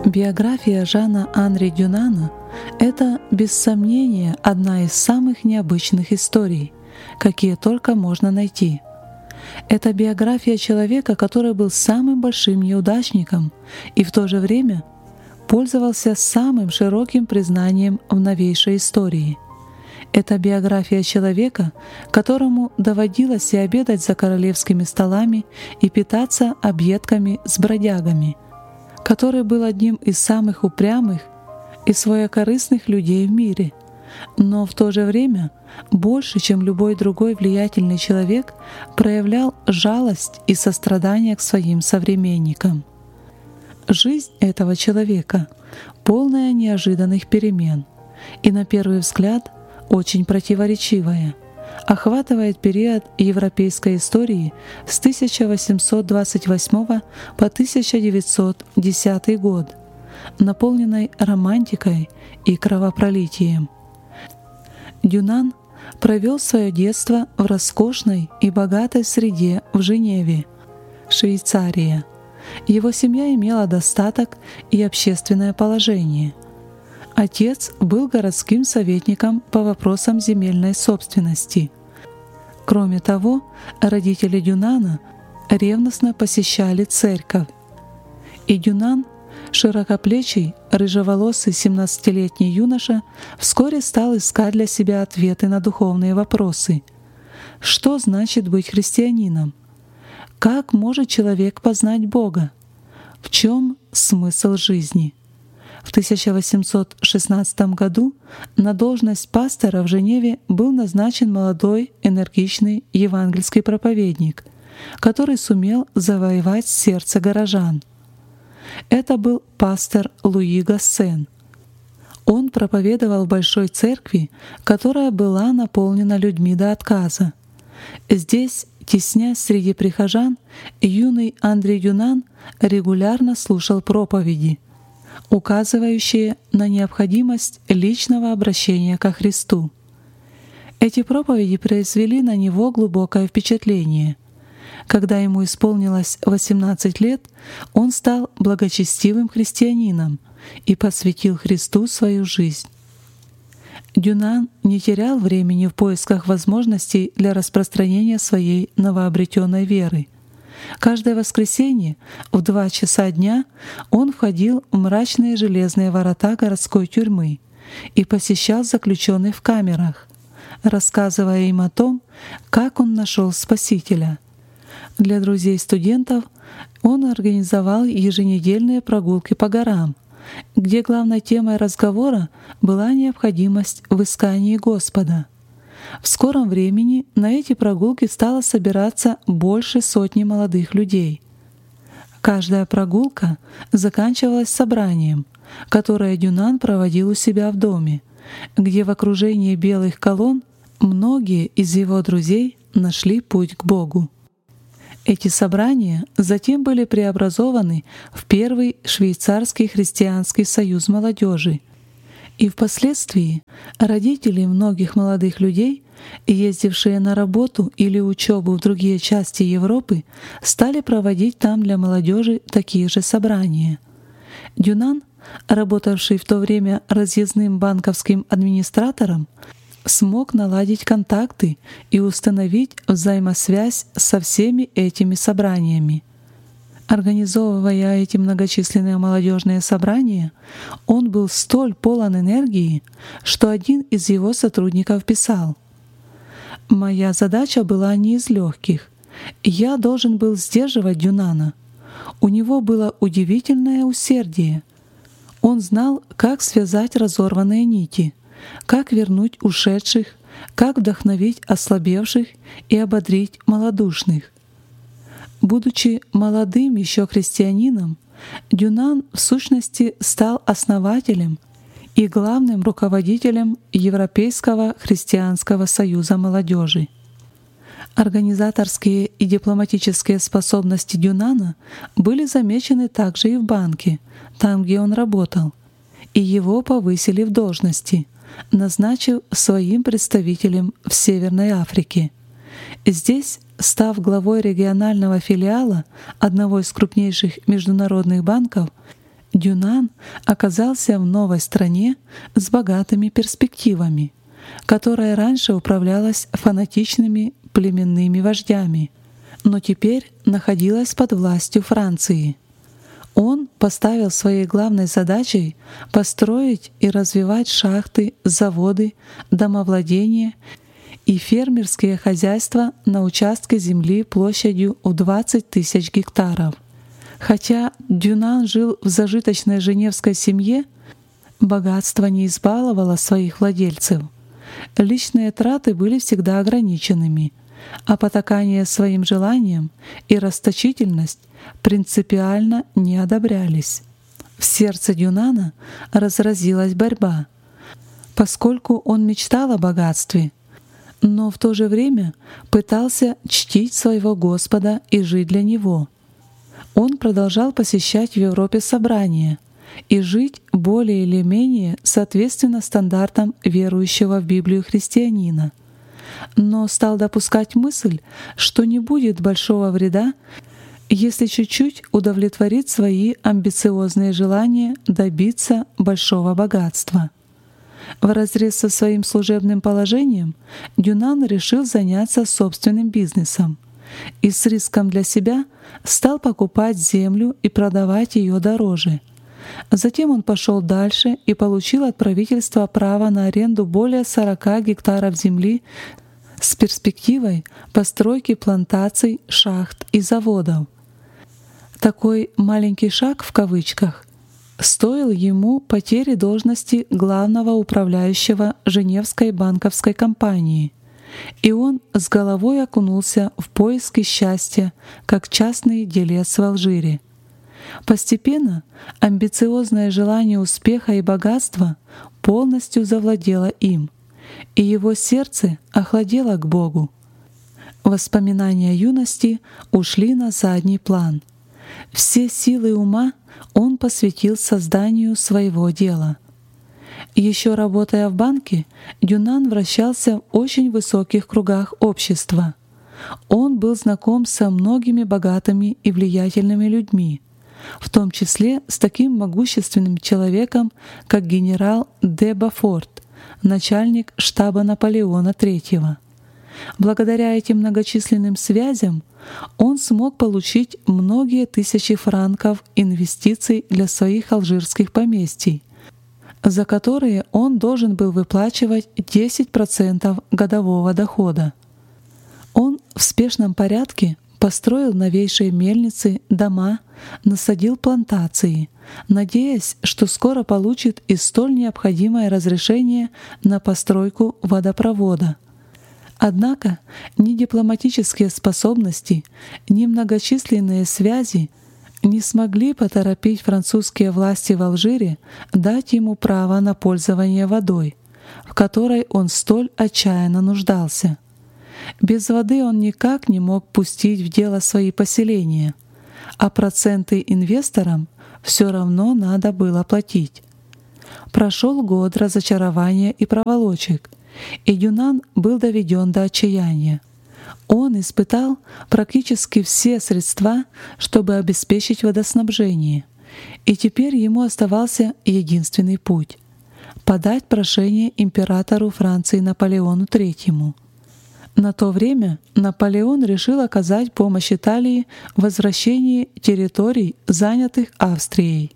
Биография Жана-Анри Дюнана — это, без сомнения, одна из самых необычных историй, какие только можно найти. Это биография человека, который был самым большим неудачником и в то же время пользовался самым широким признанием в новейшей истории. Это биография человека, которому доводилось и обедать за королевскими столами и питаться объедками с бродягами, который был одним из самых упрямых и своекорыстных людей в мире, но в то же время больше, чем любой другой влиятельный человек, проявлял жалость и сострадание к своим современникам. Жизнь этого человека полная неожиданных перемен и, на первый взгляд, очень противоречивая, охватывает период европейской истории с 1828 по 1910 год, наполненной романтикой и кровопролитием. Дюнан провел свое детство в роскошной и богатой среде в Женеве, Швейцария. Его семья имела достаток и общественное положение. Отец был городским советником по вопросам земельной собственности. Кроме того, родители Дюнана ревностно посещали церковь. И Дюнан, широкоплечий, рыжеволосый 17-летний юноша, вскоре стал искать для себя ответы на духовные вопросы. Что значит быть христианином? Как может человек познать Бога? В чем смысл жизни? В 1816 году на должность пастора в Женеве был назначен молодой, энергичный евангельский проповедник, который сумел завоевать сердце горожан. Это был пастор Луи Гассен. Он проповедовал в большой церкви, которая была наполнена людьми до отказа. Здесь, теснясь среди прихожан, юный Анри Дюнан регулярно слушал проповеди, указывающие на необходимость личного обращения ко Христу. Эти проповеди произвели на него глубокое впечатление. Когда ему исполнилось 18 лет, он стал благочестивым христианином и посвятил Христу свою жизнь. Дюнан не терял времени в поисках возможностей для распространения своей новообретенной веры. Каждое воскресенье в 2 часа дня он входил в мрачные железные ворота городской тюрьмы и посещал заключенных в камерах, рассказывая им о том, как он нашел Спасителя. Для друзей-студентов он организовал еженедельные прогулки по горам, где главной темой разговора была необходимость в искании Господа. В скором времени на эти прогулки стало собираться больше сотни молодых людей. Каждая прогулка заканчивалась собранием, которое Дюнан проводил у себя в доме, где в окружении белых колонн многие из его друзей нашли путь к Богу. Эти собрания затем были преобразованы в первый швейцарский христианский союз молодежи, и впоследствии родители многих молодых людей, ездившие на работу или учебу в другие части Европы, стали проводить там для молодежи такие же собрания. Дюнан, работавший в то время разъездным банковским администратором, смог наладить контакты и установить взаимосвязь со всеми этими собраниями. Организовывая эти многочисленные молодежные собрания, он был столь полон энергии, что один из его сотрудников писал: «Моя задача была не из легких. Я должен был сдерживать Дюнана. У него было удивительное усердие. Он знал, как связать разорванные нити, как вернуть ушедших, как вдохновить ослабевших и ободрить малодушных». Будучи молодым еще христианином, Дюнан в сущности стал основателем и главным руководителем Европейского христианского союза молодежи. Организаторские и дипломатические способности Дюнана были замечены также и в банке, там, где он работал, и его повысили в должности, назначив своим представителем в Северной Африке. Здесь, став главой регионального филиала одного из крупнейших международных банков, Дюнан оказался в новой стране с богатыми перспективами, которая раньше управлялась фанатичными племенными вождями, но теперь находилась под властью Франции. Он поставил своей главной задачей построить и развивать шахты, заводы, домовладения и фермерские хозяйства на участке земли площадью в 20 тысяч гектаров. Хотя Дюнан жил в зажиточной женевской семье, богатство не избаловало своих владельцев. Личные траты были всегда ограниченными, а потакание своим желаниям и расточительность принципиально не одобрялись. В сердце Дюнана разразилась борьба, поскольку он мечтал о богатстве, но в то же время пытался чтить своего Господа и жить для Него. Он продолжал посещать в Европе собрания и жить более или менее соответственно стандартам верующего в Библию христианина, но стал допускать мысль, что не будет большого вреда, если чуть-чуть удовлетворить свои амбициозные желания добиться большого богатства. Вразрез со своим служебным положением Дюнан решил заняться собственным бизнесом и с риском для себя стал покупать землю и продавать ее дороже. Затем он пошел дальше и получил от правительства право на аренду более 40 гектаров земли с перспективой постройки плантаций, шахт и заводов. Такой «маленький шаг» в кавычках стоил ему потери должности главного управляющего Женевской банковской компании, и он с головой окунулся в поиски счастья как частный делец в Алжире. Постепенно амбициозное желание успеха и богатства полностью завладело им, и его сердце охладело к Богу. Воспоминания юности ушли на задний план. Все силы ума он посвятил созданию своего дела. Еще работая в банке, Дюнан вращался в очень высоких кругах общества. Он был знаком со многими богатыми и влиятельными людьми, в том числе с таким могущественным человеком, как генерал де Бофорт, начальник штаба Наполеона III. Благодаря этим многочисленным связям он смог получить многие тысячи франков инвестиций для своих алжирских поместий, за которые он должен был выплачивать 10% годового дохода. Он в спешном порядке построил новейшие мельницы, дома, насадил плантации, надеясь, что скоро получит и столь необходимое разрешение на постройку водопровода. Однако ни дипломатические способности, ни многочисленные связи не смогли поторопить французские власти в Алжире дать ему право на пользование водой, в которой он столь отчаянно нуждался. Без воды он никак не мог пустить в дело свои поселения, а проценты инвесторам все равно надо было платить. Прошел год разочарования и проволочек, и Дюнан был доведен до отчаяния. Он испытал практически все средства, чтобы обеспечить водоснабжение, и теперь ему оставался единственный путь — подать прошение императору Франции Наполеону III. На то время Наполеон решил оказать помощь Италии в возвращении территорий, занятых Австрией.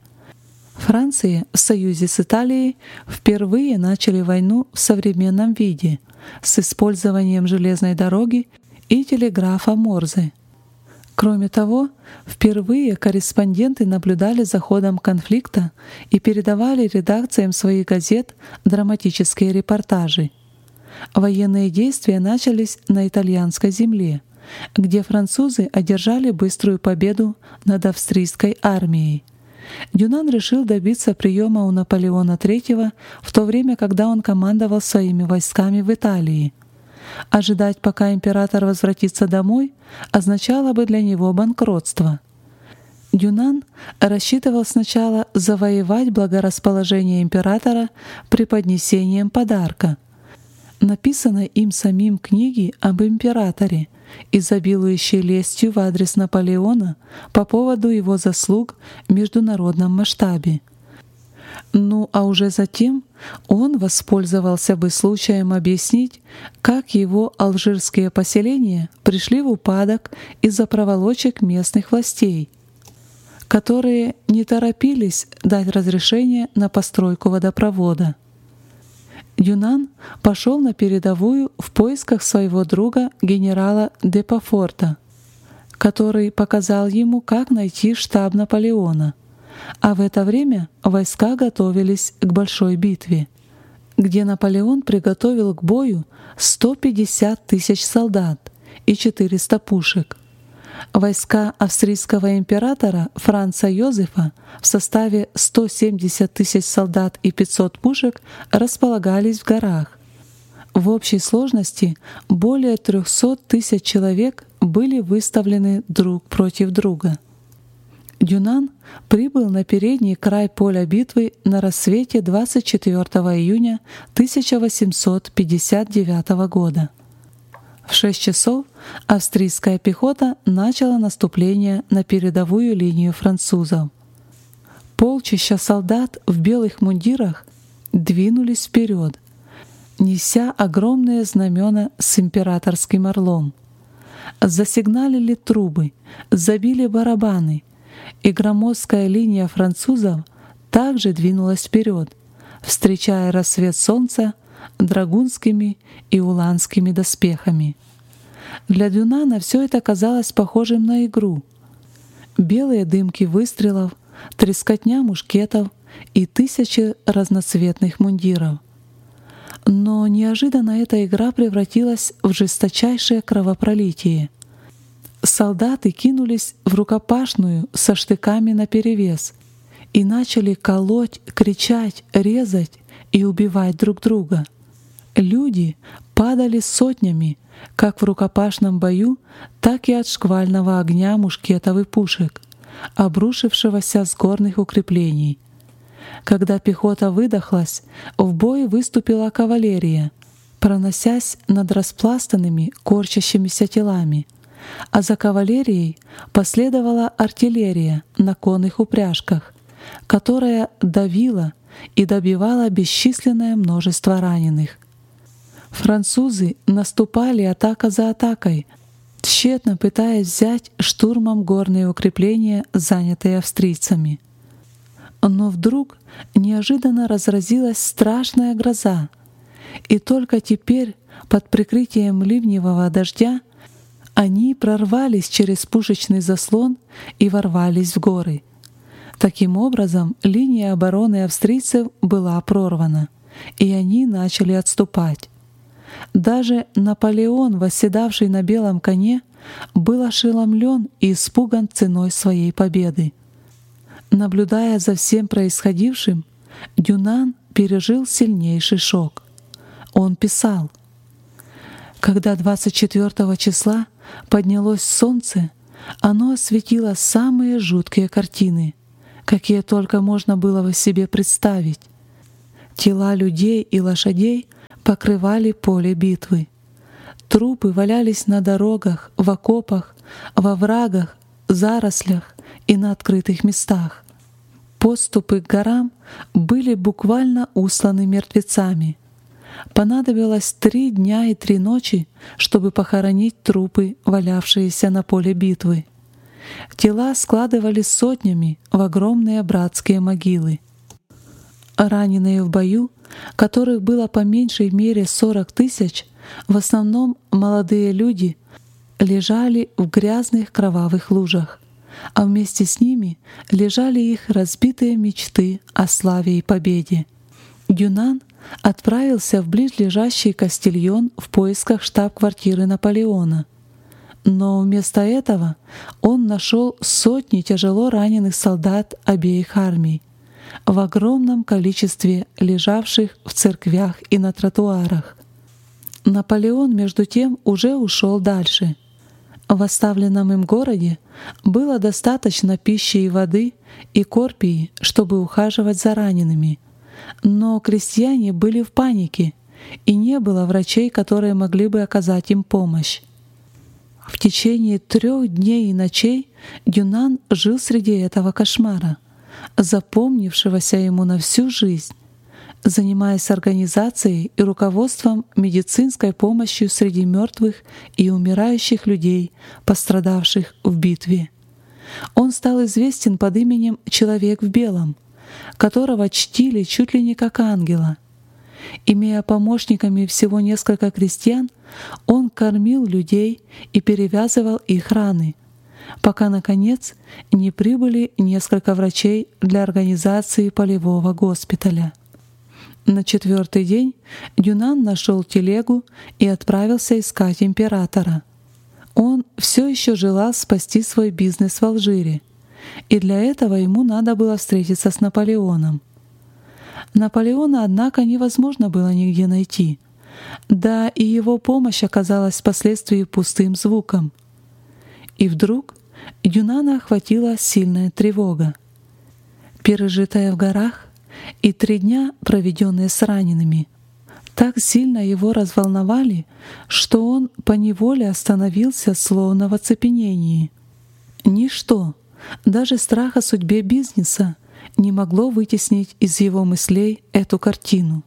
Франция в союзе с Италией впервые начали войну в современном виде с использованием железной дороги и телеграфа Морзе. Кроме того, впервые корреспонденты наблюдали за ходом конфликта и передавали редакциям своих газет драматические репортажи. Военные действия начались на итальянской земле, где французы одержали быструю победу над австрийской армией. Дюнан решил добиться приема у Наполеона III в то время, когда он командовал своими войсками в Италии. Ожидать, пока император возвратится домой, означало бы для него банкротство. Дюнан рассчитывал сначала завоевать благорасположение императора преподнесением подарка, написанной им самим книги об императоре, изобилующей лестью в адрес Наполеона по поводу его заслуг в международном масштабе. Ну а уже затем он воспользовался бы случаем объяснить, как его алжирские поселения пришли в упадок из-за проволочек местных властей, которые не торопились дать разрешение на постройку водопровода. Дюнан пошел на передовую в поисках своего друга генерала де Пафорта, который показал ему, как найти штаб Наполеона. А в это время войска готовились к большой битве, где Наполеон приготовил к бою 150 тысяч солдат и 400 пушек. Войска австрийского императора Франца Йозефа в составе 170 тысяч солдат и 500 пушек располагались в горах. В общей сложности более 300 тысяч человек были выставлены друг против друга. Дюнан прибыл на передний край поля битвы на рассвете 24 июня 1859 года. В 6 часов австрийская пехота начала наступление на передовую линию французов. Полчища солдат в белых мундирах двинулись вперед, неся огромные знамена с императорским орлом. Засигналили трубы, забили барабаны, и громоздкая линия французов также двинулась вперед, встречая рассвет солнца драгунскими и уланскими доспехами. Для Дюнана все это казалось похожим на игру. Белые дымки выстрелов, трескотня мушкетов и тысячи разноцветных мундиров. Но неожиданно эта игра превратилась в жесточайшее кровопролитие. Солдаты кинулись в рукопашную со штыками наперевес и начали колоть, кричать, резать и убивать друг друга. Люди падали сотнями, как в рукопашном бою, так и от шквального огня мушкетов и пушек, обрушившегося с горных укреплений. Когда пехота выдохлась, в бой выступила кавалерия, проносясь над распластанными, корчащимися телами, а за кавалерией последовала артиллерия на конных упряжках, которая давила и добивала бесчисленное множество раненых. Французы наступали атака за атакой, тщетно пытаясь взять штурмом горные укрепления, занятые австрийцами. Но вдруг неожиданно разразилась страшная гроза, и только теперь, под прикрытием ливневого дождя, они прорвались через пушечный заслон и ворвались в горы. Таким образом, линия обороны австрийцев была прорвана, и они начали отступать. Даже Наполеон, восседавший на белом коне, был ошеломлен и испуган ценой своей победы. Наблюдая за всем происходившим, Дюнан пережил сильнейший шок. Он писал: «Когда 24 числа поднялось солнце, оно осветило самые жуткие картины, какие только можно было себе представить. Тела людей и лошадей покрывали поле битвы. Трупы валялись на дорогах, в окопах, во врагах, зарослях и на открытых местах. Подступы к горам были буквально усланы мертвецами. Понадобилось 3 дня и 3 ночи, чтобы похоронить трупы, валявшиеся на поле битвы. Тела складывали сотнями в огромные братские могилы. Раненые в бою, которых было по меньшей мере 40 тысяч, в основном молодые люди, лежали в грязных кровавых лужах, а вместе с ними лежали их разбитые мечты о славе и победе. Дюнан отправился в близлежащий Кастильон в поисках штаб-квартиры Наполеона. Но вместо этого он нашел сотни тяжело раненых солдат обеих армий, в огромном количестве лежавших в церквях и на тротуарах. Наполеон, между тем, уже ушел дальше. В оставленном им городе было достаточно пищи и воды и корпии, чтобы ухаживать за ранеными. Но крестьяне были в панике, и не было врачей, которые могли бы оказать им помощь. В течение 3 дней и ночей Дюнан жил среди этого кошмара, запомнившегося ему на всю жизнь, занимаясь организацией и руководством медицинской помощью среди мертвых и умирающих людей, пострадавших в битве. Он стал известен под именем «Человек в белом», которого чтили чуть ли не как ангела. Имея помощниками всего несколько крестьян, он кормил людей и перевязывал их раны, пока, наконец, не прибыли несколько врачей для организации полевого госпиталя. На 4-й день Дюнан нашел телегу и отправился искать императора. Он все еще желал спасти свой бизнес в Алжире, и для этого ему надо было встретиться с Наполеоном. Наполеона, однако, невозможно было нигде найти, да и его помощь оказалась впоследствии пустым звуком. И вдруг Дюнана охватила сильная тревога. Пережитая в горах и 3 дня, проведенные с ранеными, так сильно его разволновали, что он поневоле остановился словно в оцепенении. Ничто, даже страх о судьбе бизнеса, не могло вытеснить из его мыслей эту картину.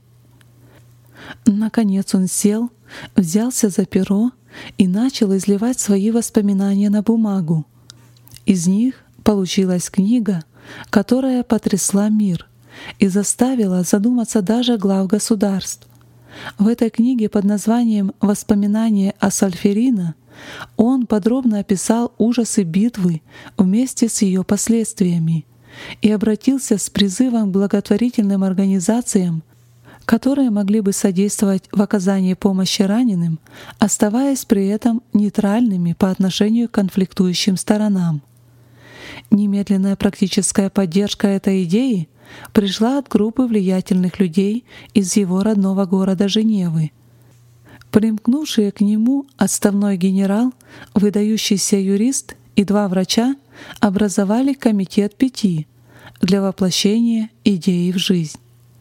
Наконец он сел, взялся за перо и начал изливать свои воспоминания на бумагу. Из них получилась книга, которая потрясла мир и заставила задуматься даже глав государств. В этой книге под названием «Воспоминания о Сольферино» он подробно описал ужасы битвы вместе с ее последствиями и обратился с призывом к благотворительным организациям, которые могли бы содействовать в оказании помощи раненым, оставаясь при этом нейтральными по отношению к конфликтующим сторонам. Немедленная практическая поддержка этой идеи пришла от группы влиятельных людей из его родного города Женевы. Примкнувшие к нему отставной генерал, выдающийся юрист и 2 врача образовали комитет 5 для воплощения идеи в жизнь.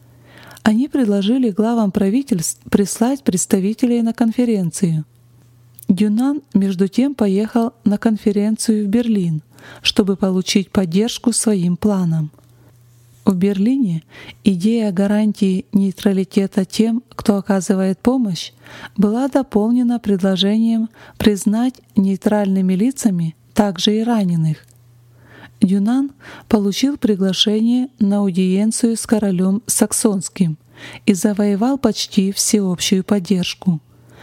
Они предложили главам правительств прислать представителей на конференцию. Дюнан, между тем, поехал на конференцию в Берлин, чтобы получить поддержку своим планам. В Берлине идея гарантии нейтралитета тем, кто оказывает помощь, была дополнена предложением признать нейтральными лицами также и раненых. Дюнан получил приглашение на аудиенцию с королем Саксонским и завоевал почти всеобщую поддержку.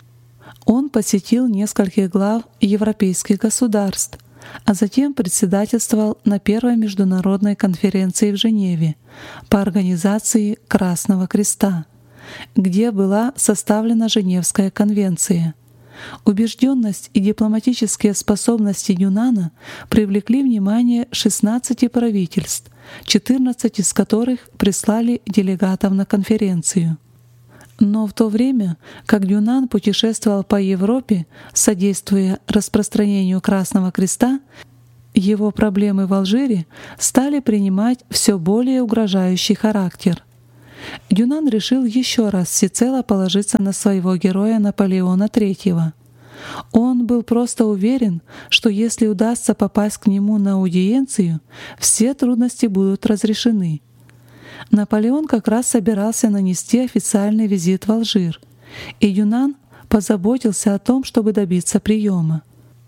Он посетил нескольких глав европейских государств, а затем председательствовал на первой международной конференции в Женеве по организации Красного Креста, где была составлена Женевская конвенция. Убежденность и дипломатические способности Дюнана привлекли внимание 16 правительств, 14 из которых прислали делегатов на конференцию. Но в то время, как Дюнан путешествовал по Европе, содействуя распространению Красного Креста, его проблемы в Алжире стали принимать все более угрожающий характер. Дюнан решил еще раз всецело положиться на своего героя Наполеона III. Он был просто уверен, что если удастся попасть к нему на аудиенцию, все трудности будут разрешены. Наполеон как раз собирался нанести официальный визит в Алжир, и Дюнан позаботился о том, чтобы добиться приема.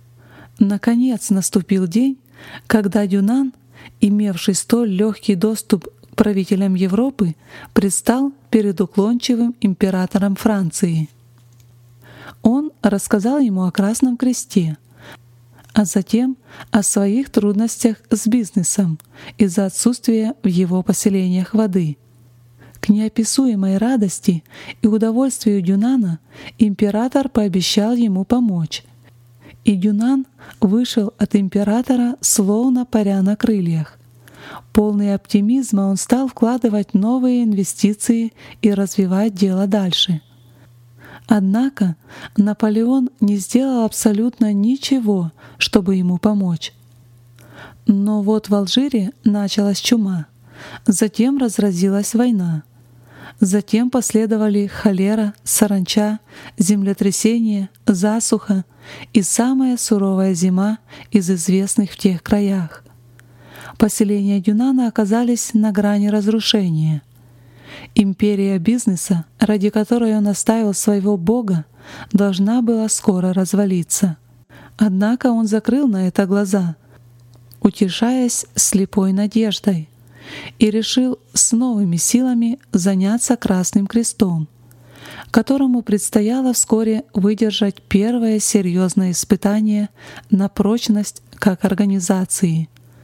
Наконец наступил день, когда Дюнан, имевший столь легкий доступ к правителям Европы, предстал перед уклончивым императором Франции. Он рассказал ему о Красном Кресте, а затем о своих трудностях с бизнесом из-за отсутствия в его поселениях воды. К неописуемой радости и удовольствию Дюнана император пообещал ему помочь, и Дюнан вышел от императора словно паря на крыльях. Полный оптимизма он стал вкладывать новые инвестиции и развивать дело дальше. Однако Наполеон не сделал абсолютно ничего, чтобы ему помочь. Но вот в Алжире началась чума, затем разразилась война. Затем последовали холера, саранча, землетрясение, засуха и самая суровая зима из известных в тех краях. Поселения Дюнана оказались на грани разрушения. Империя бизнеса, ради которой он оставил своего бога, должна была скоро развалиться. Однако он закрыл на это глаза, утешаясь слепой надеждой, и решил с новыми силами заняться Красным Крестом, которому предстояло вскоре выдержать первое серьезное испытание на прочность как организации.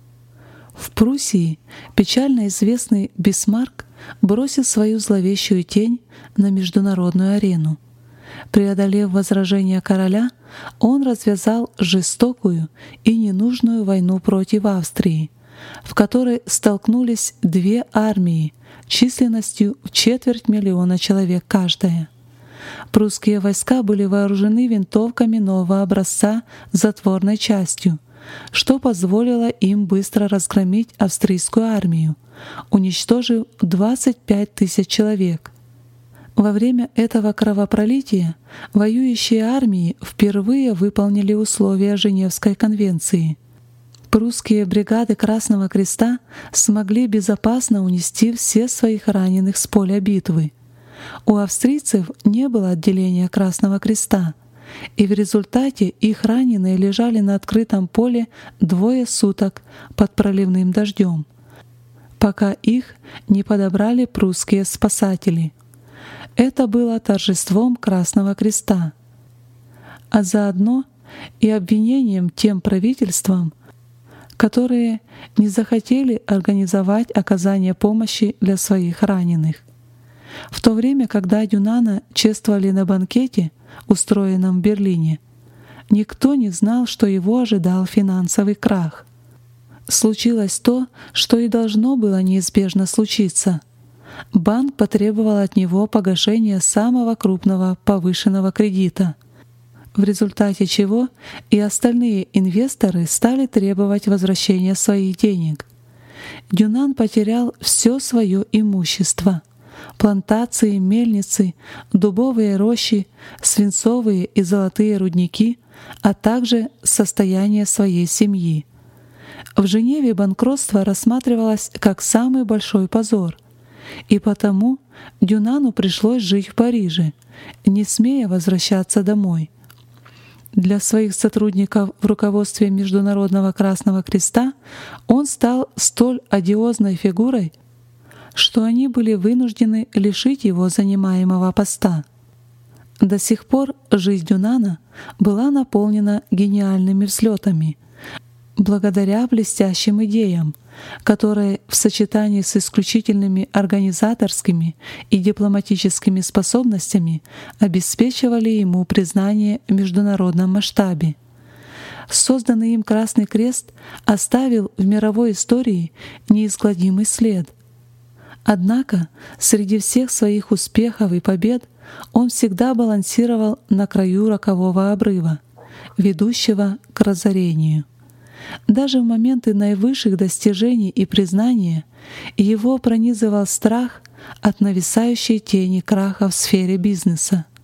В Пруссии печально известный Бисмарк бросил свою зловещую тень на международную арену. Преодолев возражения короля, он развязал жестокую и ненужную войну против Австрии, в которой столкнулись две армии численностью в 250 000 человек каждая. Прусские войска были вооружены винтовками нового образца с затворной частью, что позволило им быстро разгромить австрийскую армию, уничтожив 25 000 человек. Во время этого кровопролития воюющие армии впервые выполнили условия Женевской конвенции. Прусские бригады Красного Креста смогли безопасно унести всех своих раненых с поля битвы. У австрийцев не было отделения Красного Креста, и в результате их раненые лежали на открытом поле 2 суток под проливным дождем, пока их не подобрали прусские спасатели. Это было торжеством Красного Креста, а заодно и обвинением тем правительствам, которые не захотели организовать оказание помощи для своих раненых. В то время, когда Дюнана чествовали на банкете, устроенном в Берлине, никто не знал, что его ожидал финансовый крах. Случилось то, что и должно было неизбежно случиться. Банк потребовал от него погашения самого крупного повышенного кредита, в результате чего и остальные инвесторы стали требовать возвращения своих денег. Дюнан потерял все свое имущество: плантации, мельницы, дубовые рощи, свинцовые и золотые рудники, а также состояние своей семьи. В Женеве банкротство рассматривалось как самый большой позор, и потому Дюнану пришлось жить в Париже, не смея возвращаться домой. Для своих сотрудников в руководстве Международного Красного Креста он стал столь одиозной фигурой, что они были вынуждены лишить его занимаемого поста. До сих пор жизнь Дюнана была наполнена гениальными взлетами, благодаря блестящим идеям, которые в сочетании с исключительными организаторскими и дипломатическими способностями обеспечивали ему признание в международном масштабе. Созданный им Красный Крест оставил в мировой истории неизгладимый след. Однако среди всех своих успехов и побед он всегда балансировал на краю рокового обрыва, ведущего к разорению. Даже в моменты наивысших достижений и признания его пронизывал страх от нависающей тени краха в сфере бизнеса.